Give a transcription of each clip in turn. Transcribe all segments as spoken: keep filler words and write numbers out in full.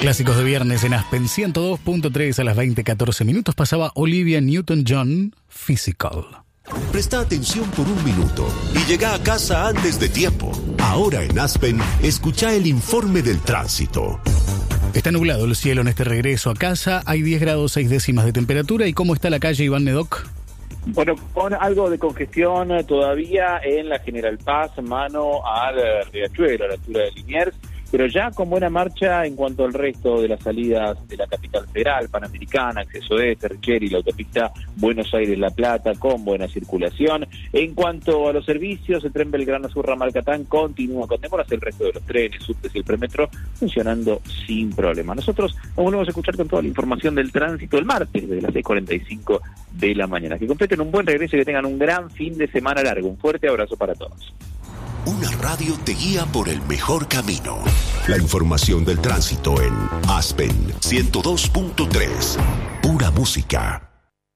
Clásicos de viernes en Aspen ciento dos punto tres a las veinte catorce minutos pasaba Olivia Newton-John, Physical. Presta atención por un minuto y llega a casa antes de tiempo. Ahora en Aspen, escucha el informe del tránsito. Está nublado el cielo en este regreso a casa. Hay diez grados seis décimas de temperatura. ¿Y cómo está la calle, Iván Nedoc? Bueno, con algo de congestión todavía en la General Paz, mano al Riachuelo, a la altura de Liniers, pero ya con buena marcha en cuanto al resto de las salidas de la capital federal, Panamericana, Acceso Este, Richeri, la autopista Buenos Aires-La Plata, con buena circulación. En cuanto a los servicios, el tren Belgrano Sur Ramal Catán continúa con demoras, el resto de los trenes, subtes y el premetro funcionando sin problema. Nosotros nos volvemos a escuchar con toda la información del tránsito el martes, desde las seis cuarenta y cinco de la mañana. Que completen un buen regreso y que tengan un gran fin de semana largo. Un fuerte abrazo para todos. Una radio te guía por el mejor camino. La información del tránsito en Aspen ciento dos punto tres. Pura música.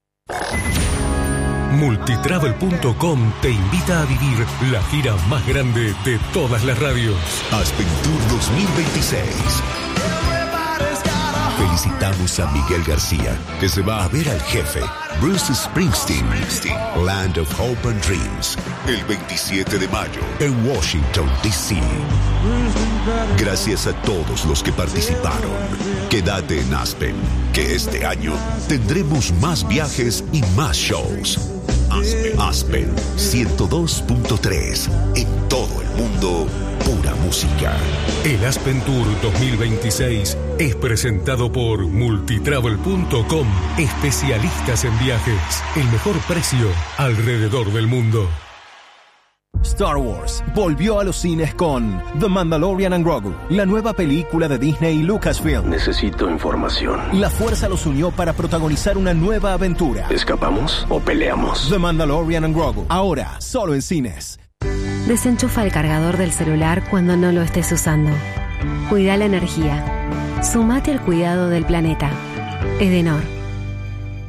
Multitravel punto com te invita a vivir la gira más grande de todas las radios. Aspen Tour dos mil veintiséis. Felicitamos a Miguel García, que se va a ver al jefe, Bruce Springsteen, Land of Hope and Dreams, el veintisiete de mayo en Washington, D C Gracias a todos los que participaron. Quédate en Aspen, que este año tendremos más viajes y más shows. Aspen, Aspen ciento dos punto tres. En todo el mundo, pura música. El Aspen Tour dos mil veintiséis es presentado por Multitravel punto com. Especialistas en viajes. El mejor precio alrededor del mundo. Star Wars volvió a los cines con The Mandalorian and Grogu, la nueva película de Disney y Lucasfilm. Necesito información. La fuerza los unió para protagonizar una nueva aventura. ¿Escapamos o peleamos? The Mandalorian and Grogu, ahora solo en cines. Desenchufa el cargador del celular cuando no lo estés usando. Cuida la energía. Sumate al cuidado del planeta. Edenor.